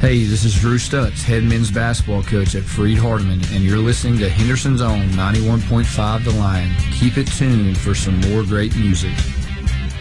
Hey, this is Drew Stutz, head men's basketball coach at Freed Hardeman, and you're listening to Henderson's Own 91.5 The Lion. Keep it tuned for some more great music.